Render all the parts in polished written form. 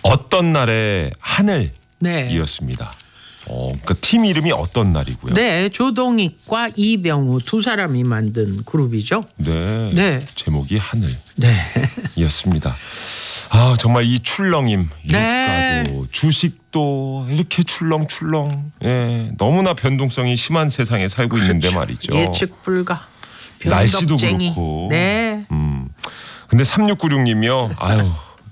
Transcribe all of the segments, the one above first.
어떤 날의 네. 하늘이었습니다. 그러니까 팀 이름이 어떤 날이고요? 네, 조동익과 이병우 두 사람이 만든 그룹이죠. 네. 네. 제목이 네. 하늘이었습니다. 아, 정말 이 출렁임, 네. 유가도 주식도 이렇게 출렁출렁. 예, 너무나 변동성이 심한 세상에 살고 있는데 말이죠. 예측 불가. 날씨도 변덕쟁이. 그렇고. 네. 근데 3696님이요. 아유,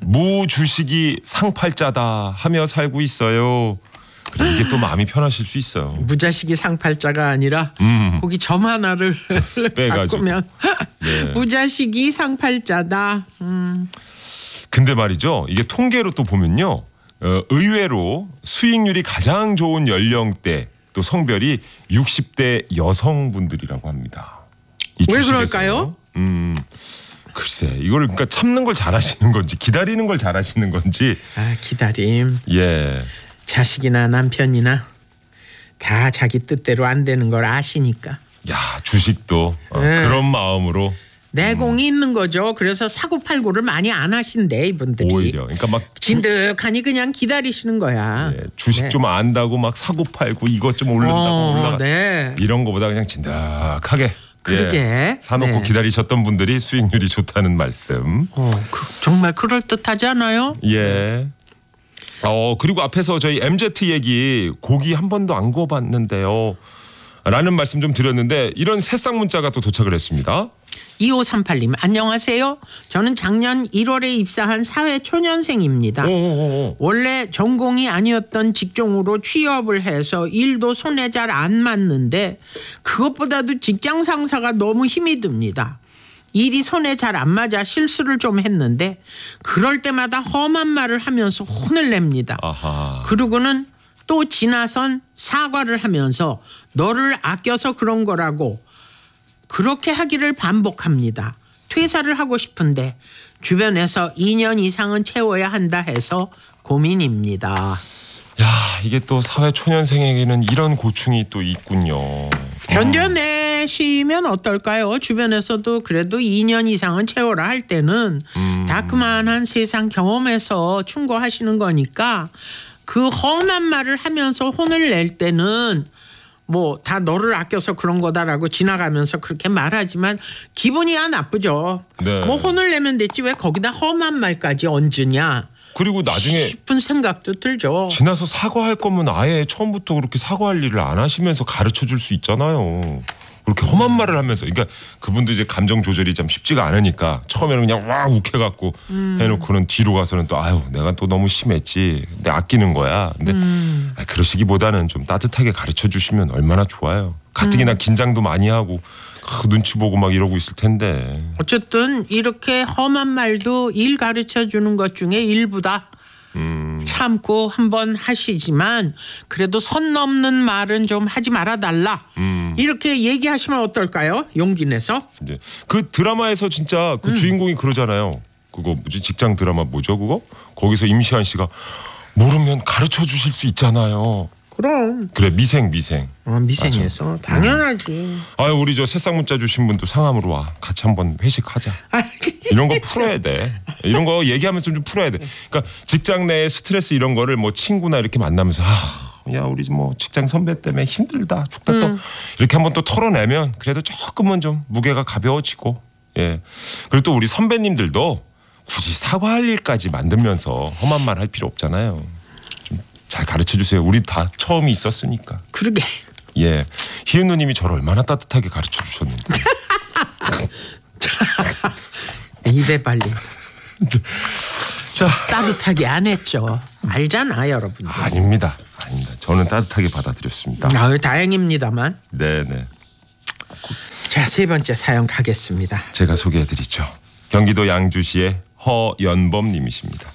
무주식이 상팔자다 하며 살고 있어요. 그래, 이게 또 마음이 편하실 수 있어요. 무자식이 상팔자가 아니라 거기 점 하나를 빼가지고. 바꾸면 네. 무자식이 상팔자다. 근데 말이죠. 이게 통계로 또 보면요. 의외로 수익률이 가장 좋은 연령대 또 성별이 60대 여성분들이라고 합니다. 이 왜 주식에서요. 그럴까요? 글쎄, 이걸 그러니까 참는 걸 잘하시는 건지 기다리는 걸 잘하시는 건지. 아, 기다림. 예. 자식이나 남편이나 다 자기 뜻대로 안 되는 걸 아시니까 야, 주식도 네. 그런 마음으로 내공이 있는 거죠. 그래서 사고팔고를 많이 안 하신대 이분들이. 오히려 그러니까 막 진득하니 그냥 기다리시는 거야. 예, 주식 네. 좀 안다고 막 사고 팔고 이것 좀 오른다고 올라가 네. 이런 거보다 그냥 진득하게 그러게. 예, 사놓고 네. 기다리셨던 분들이 수익률이 좋다는 말씀. 정말 그럴 듯하지 않아요? 예. 그리고 앞에서 저희 MZ 얘기 고기 한 번도 안 구워봤는데요. 라는 말씀 좀 드렸는데 이런 새싹 문자가 또 도착을 했습니다. 2538님 안녕하세요. 저는 작년 1월에 입사한 사회초년생입니다. 원래 전공이 아니었던 직종으로 취업을 해서 일도 손에 잘 안 맞는데 그것보다도 직장 상사가 너무 힘이 듭니다. 일이 손에 잘 안 맞아 실수를 좀 했는데 그럴 때마다 험한 말을 하면서 혼을 냅니다. 아하. 그러고는 또 지나선 사과를 하면서 너를 아껴서 그런 거라고 그렇게 하기를 반복합니다. 퇴사를 하고 싶은데 주변에서 2년 이상은 채워야 한다 해서 고민입니다. 야, 이게 또 사회 초년생에게는 이런 고충이 또 있군요. 견뎌내시면 어떨까요? 주변에서도 그래도 2년 이상은 채워라 할 때는 다 그만한 세상 경험에서 충고하시는 거니까 그 험한 말을 하면서 혼을 낼 때는 뭐 다 너를 아껴서 그런 거다라고 지나가면서 그렇게 말하지만 기분이 나쁘죠. 네. 뭐 혼을 내면 됐지 왜 거기다 험한 말까지 얹으냐 그리고 나중에 싶은 생각도 들죠. 지나서 사과할 거면 아예 처음부터 그렇게 사과할 일을 안 하시면서 가르쳐 줄 수 있잖아요. 그렇게 험한 말을 하면서 그러니까 그분도 이제 감정 조절이 참 쉽지가 않으니까 처음에는 그냥 와 욱해갖고 해놓고는 뒤로 가서는 또 아유 내가 또 너무 심했지 내 아끼는 거야. 근데 그러시기보다는 좀 따뜻하게 가르쳐 주시면 얼마나 좋아요. 가뜩이나 긴장도 많이 하고 눈치 보고 막 이러고 있을 텐데. 어쨌든 이렇게 험한 말도 일 가르쳐 주는 것 중에 일부다. 참고 한번 하시지만 그래도 선 넘는 말은 좀 하지 말아달라. 이렇게 얘기하시면 어떨까요? 용기 내서. 네. 그 드라마에서 진짜 그 주인공이 그러잖아요. 그거 뭐지 직장 드라마 뭐죠 그거? 거기서 임시완 씨가 모르면 가르쳐 주실 수 있잖아요. 그럼. 그래 미생. 미생에서 당연하지. 아유 우리 저 새싹 문자 주신 분도 상암으로 와 같이 한번 회식하자. 이런 거 풀어야 돼. 이런 거 얘기하면서 좀 풀어야 돼. 그러니까 직장 내 스트레스 이런 거를 뭐 친구나 이렇게 만나면서 야 우리 뭐 직장 선배 때문에 힘들다 죽다 또 이렇게 한번 또 털어내면 그래도 조금은 좀 무게가 가벼워지고 예 그리고 또 우리 선배님들도 굳이 사과할 일까지 만들면서 험한 말 할 필요 없잖아요. 좀 잘 가르쳐 주세요. 우리 다 처음이 있었으니까. 그러게. 예 희은 누님이 저를 얼마나 따뜻하게 가르쳐 주셨는데. 입에 발림. 자 따뜻하게 안 했죠. 알잖아 여러분들. 아닙니다. 저는 따뜻하게 받아들였습니다. 아유 다행입니다만. 네네. 자, 세 번째 사연 가겠습니다. 제가 소개해드리죠. 경기도 양주시의 허연범님이십니다.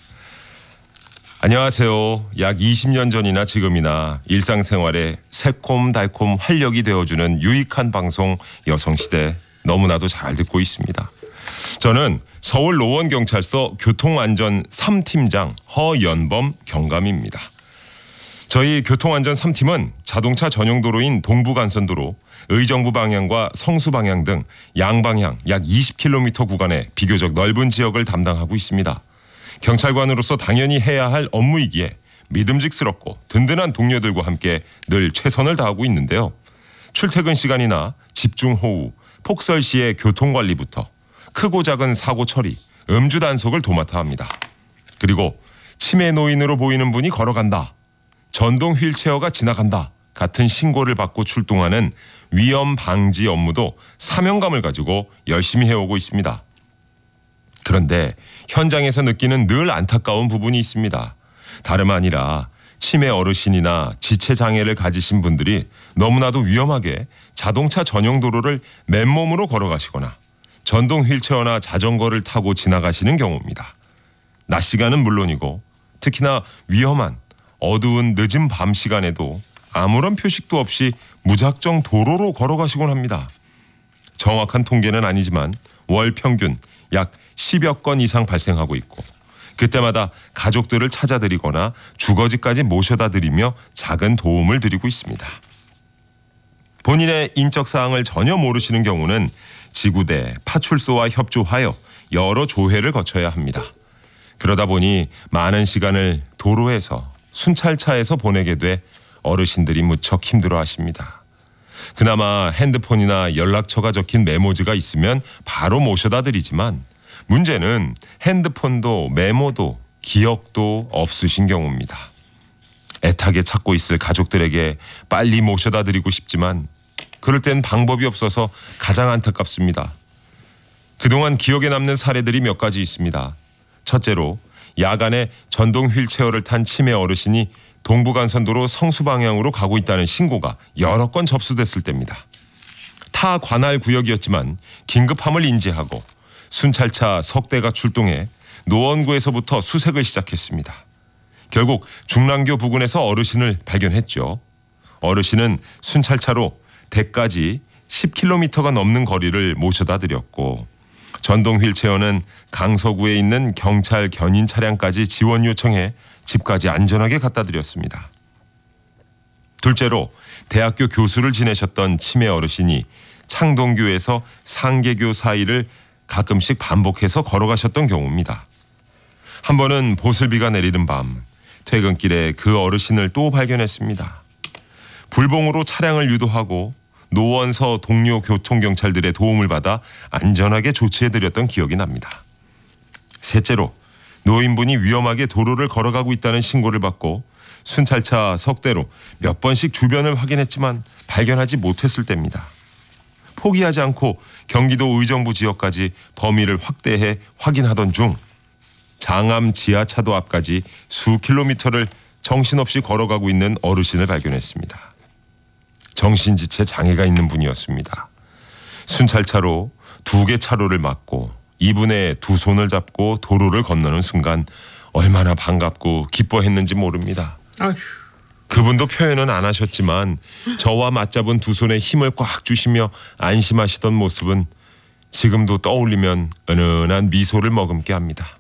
안녕하세요. 약 20년 전이나 지금이나 일상생활에 새콤달콤 활력이 되어주는 유익한 방송 여성시대 너무나도 잘 듣고 있습니다. 저는 서울 노원경찰서 교통안전 3팀장 허연범 경감입니다. 저희 교통안전 3팀은 자동차 전용 도로인 동부간선도로, 의정부 방향과 성수 방향 등 양방향 약 20km 구간의 비교적 넓은 지역을 담당하고 있습니다. 경찰관으로서 당연히 해야 할 업무이기에 믿음직스럽고 든든한 동료들과 함께 늘 최선을 다하고 있는데요. 출퇴근 시간이나 집중호우, 폭설 시의 교통관리부터 크고 작은 사고 처리, 음주 단속을 도맡아 합니다. 그리고 치매 노인으로 보이는 분이 걸어간다, 전동 휠체어가 지나간다 같은 신고를 받고 출동하는 위험 방지 업무도 사명감을 가지고 열심히 해오고 있습니다. 그런데 현장에서 느끼는 늘 안타까운 부분이 있습니다. 다름 아니라 치매 어르신이나 지체 장애를 가지신 분들이 너무나도 위험하게 자동차 전용 도로를 맨몸으로 걸어가시거나 전동 휠체어나 자전거를 타고 지나가시는 경우입니다. 낮 시간은 물론이고 특히나 위험한 어두운 늦은 밤 시간에도 아무런 표식도 없이 무작정 도로로 걸어가시곤 합니다. 정확한 통계는 아니지만 월 평균 약 10여 건 이상 발생하고 있고 그때마다 가족들을 찾아드리거나 주거지까지 모셔다 드리며 작은 도움을 드리고 있습니다. 본인의 인적 사항을 전혀 모르시는 경우는 지구대, 파출소와 협조하여 여러 조회를 거쳐야 합니다. 그러다 보니 많은 시간을 도로에서 순찰차에서 보내게 돼 어르신들이 무척 힘들어하십니다. 그나마 핸드폰이나 연락처가 적힌 메모지가 있으면 바로 모셔다 드리지만 문제는 핸드폰도 메모도 기억도 없으신 경우입니다. 애타게 찾고 있을 가족들에게 빨리 모셔다 드리고 싶지만 그럴 땐 방법이 없어서 가장 안타깝습니다. 그동안 기억에 남는 사례들이 몇 가지 있습니다. 첫째로 야간에 전동 휠체어를 탄 치매 어르신이 동부간선도로 성수 방향으로 가고 있다는 신고가 여러 건 접수됐을 때입니다. 타 관할 구역이었지만 긴급함을 인지하고 순찰차 석 대가 출동해 노원구에서부터 수색을 시작했습니다. 결국 중랑교 부근에서 어르신을 발견했죠. 어르신은 순찰차로 댁까지 10km가 넘는 거리를 모셔다 드렸고 전동 휠체어는 강서구에 있는 경찰 견인 차량까지 지원 요청해 집까지 안전하게 갖다 드렸습니다. 둘째로 대학교 교수를 지내셨던 치매 어르신이 창동교에서 상계교 사이를 가끔씩 반복해서 걸어가셨던 경우입니다. 한 번은 보슬비가 내리는 밤 퇴근길에 그 어르신을 또 발견했습니다. 불봉으로 차량을 유도하고 노원서 동료 교통경찰들의 도움을 받아 안전하게 조치해드렸던 기억이 납니다. 셋째로 노인분이 위험하게 도로를 걸어가고 있다는 신고를 받고 순찰차 석 대로 몇 번씩 주변을 확인했지만 발견하지 못했을 때입니다. 포기하지 않고 경기도 의정부 지역까지 범위를 확대해 확인하던 중 장암 지하차도 앞까지 수 킬로미터를 정신없이 걸어가고 있는 어르신을 발견했습니다. 정신지체 장애가 있는 분이었습니다. 순찰차로 2개 차로를 막고 이분의 두 손을 잡고 도로를 건너는 순간 얼마나 반갑고 기뻐했는지 모릅니다. 아휴. 그분도 표현은 안 하셨지만 저와 맞잡은 두 손에 힘을 꽉 주시며 안심하시던 모습은 지금도 떠올리면 은은한 미소를 머금게 합니다.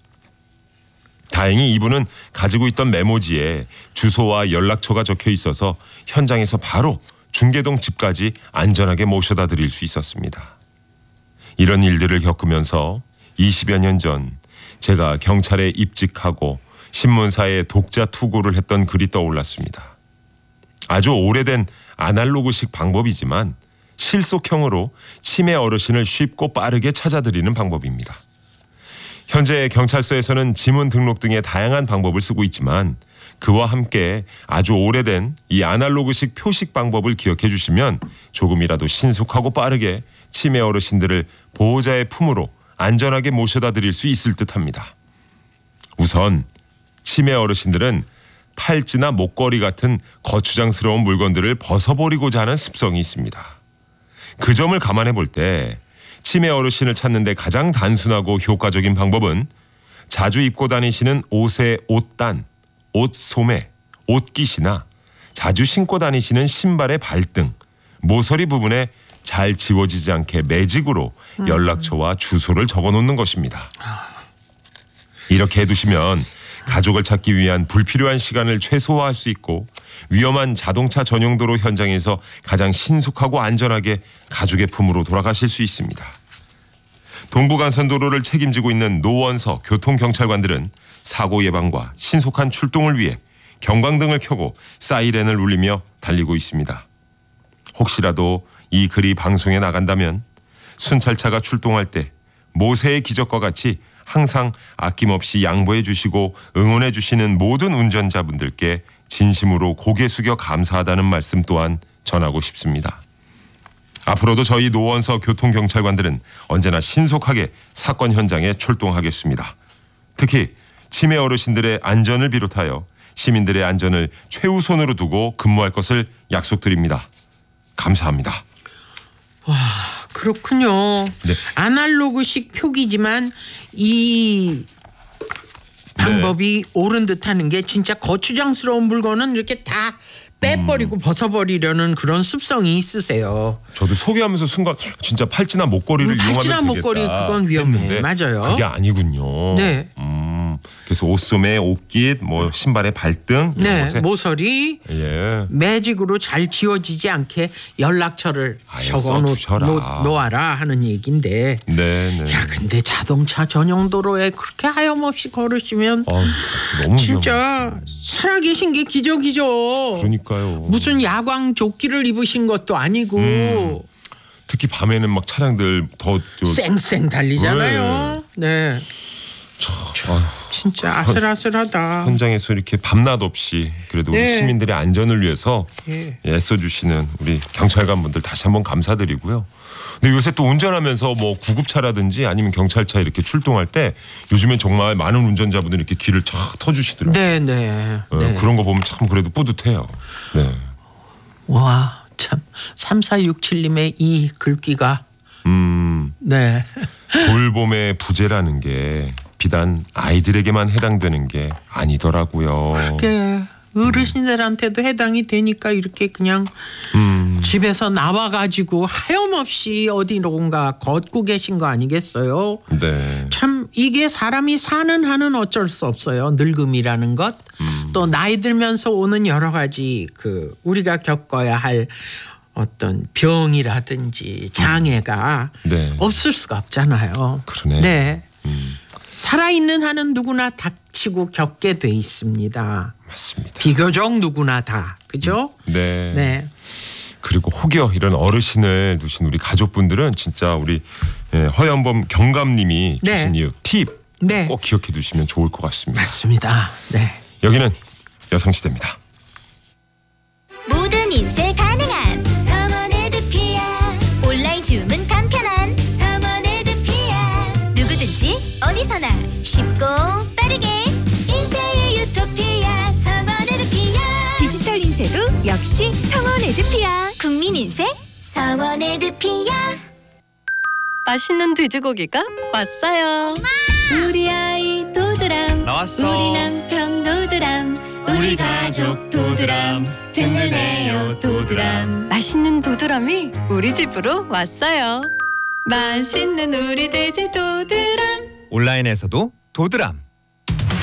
다행히 이분은 가지고 있던 메모지에 주소와 연락처가 적혀 있어서 현장에서 바로 중계동 집까지 안전하게 모셔다 드릴 수 있었습니다. 이런 일들을 겪으면서 20여 년 전 제가 경찰에 입직하고 신문사에 독자 투고를 했던 글이 떠올랐습니다. 아주 오래된 아날로그식 방법이지만 실속형으로 치매 어르신을 쉽고 빠르게 찾아드리는 방법입니다. 현재 경찰서에서는 지문 등록 등의 다양한 방법을 쓰고 있지만 그와 함께 아주 오래된 이 아날로그식 표식 방법을 기억해 주시면 조금이라도 신속하고 빠르게 치매 어르신들을 보호자의 품으로 안전하게 모셔다 드릴 수 있을 듯합니다. 우선 치매 어르신들은 팔찌나 목걸이 같은 거추장스러운 물건들을 벗어버리고자 하는 습성이 있습니다. 그 점을 감안해 볼 때 치매 어르신을 찾는 데 가장 단순하고 효과적인 방법은 자주 입고 다니시는 옷의 옷단, 옷소매, 옷깃이나 자주 신고 다니시는 신발의 발등, 모서리 부분에 잘 지워지지 않게 매직으로 연락처와 주소를 적어놓는 것입니다. 이렇게 해두시면 가족을 찾기 위한 불필요한 시간을 최소화할 수 있고 위험한 자동차 전용도로 현장에서 가장 신속하고 안전하게 가족의 품으로 돌아가실 수 있습니다. 동부간선도로를 책임지고 있는 노원서 교통경찰관들은 사고 예방과 신속한 출동을 위해 경광등을 켜고 사이렌을 울리며 달리고 있습니다. 혹시라도 이 글이 방송에 나간다면 순찰차가 출동할 때 모세의 기적과 같이 항상 아낌없이 양보해 주시고 응원해 주시는 모든 운전자분들께 진심으로 고개 숙여 감사하다는 말씀 또한 전하고 싶습니다. 앞으로도 저희 노원서 교통경찰관들은 언제나 신속하게 사건 현장에 출동하겠습니다. 특히 치매 어르신들의 안전을 비롯하여 시민들의 안전을 최우선으로 두고 근무할 것을 약속드립니다. 감사합니다. 와, 그렇군요. 네. 아날로그식 표기지만 이 방법이 옳은 듯하는 게 진짜 거추장스러운 물건은 이렇게 다 빼버리고 벗어버리려는 그런 습성이 있으세요. 저도 소개하면서 순간 진짜 팔찌나 목걸이를 이용하면 팔찌나 되겠다 목걸이 그건 위험해. 했는데 맞아요. 그게 아니군요. 네. 그래서 옷소매, 옷깃, 뭐 신발의 발등 이런 네, 것에 모서리 예. 매직으로 잘 지워지지 않게 연락처를 아예 적어 써두셔라. 놓아라 하는 얘기인데. 네, 네. 야, 근데 자동차 전용 도로에 그렇게 하염없이 걸으시면 너무 진짜 살아계신 게 기적이죠. 그러니까요. 무슨 야광 조끼를 입으신 것도 아니고 특히 밤에는 막 차량들 더 쌩쌩 달리잖아요. 네. 진짜 아슬아슬하다. 현장에서 이렇게 밤낮 없이 그래도 우리 네. 시민들의 안전을 위해서 예. 애써주시는 우리 경찰관분들 다시 한번 감사드리고요. 근데 요새 또 운전하면서 뭐 구급차라든지 아니면 경찰차 이렇게 출동할 때 요즘엔 정말 많은 운전자분들이 이렇게 귀를 촥 터주시더라고요. 네, 네. 네. 그런 거 보면 참 그래도 뿌듯해요. 네. 와, 참 3467님의 이 글귀가 네. 돌봄의 부재라는 게 비단 아이들에게만 해당되는 게 아니더라고요. 그게 어르신들한테도 해당이 되니까 이렇게 그냥 집에서 나와가지고 하염없이 어디론가 걷고 계신 거 아니겠어요? 네. 참 이게 사람이 사는 한은 어쩔 수 없어요. 늙음이라는 것. 또 나이 들면서 오는 여러 가지 그 우리가 겪어야 할 어떤 병이라든지 장애가 네. 없을 수가 없잖아요. 그러네. 네. 살아있는 한은 누구나 닥치고 겪게 돼 있습니다. 맞습니다. 비교적 누구나 다. 그죠? 네. 네. 그리고 혹여 이런 어르신을 두신 우리 가족분들은 진짜 우리 허연범 경감님이 네. 주신 이 팁 꼭 네. 기억해 두시면 좋을 것 같습니다. 맞습니다. 네. 여기는 여성시대입니다. 모든 인쇄 가능한 성원에드피아. 온라인 주문 간편한 성원에드피아. 누구든지 어디서나 쉽고 빠르게 인쇄의 유토피아. 성원에드피아. 디지털 인쇄도 역시 성원에드피아. 국민 인쇄 성원에드피아. 맛있는 돼지고기가 왔어요. 우리 아이 도드람, 나왔어. 우리 남편 도드람, 우리 가족 도드람, 든든해요 도드람. 맛있는 도드람이 우리 집으로 왔어요. 맛있는 우리 돼지 도드람. 온라인에서도 도드람.